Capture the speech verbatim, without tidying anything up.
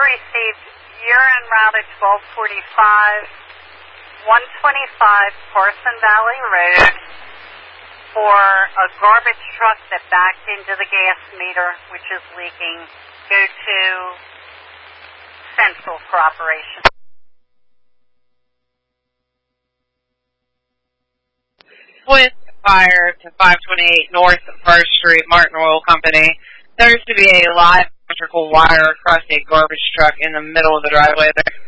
received urine route at twelve forty-five, one twenty-five Carson Valley Road for a garbage truck that backed into the gas meter, which is leaking. Go to Central for operation. With fire to five twenty-eight North First Street, Martin Oil Company. There is to be a live electrical wire across a garbage truck in the middle of the driveway there.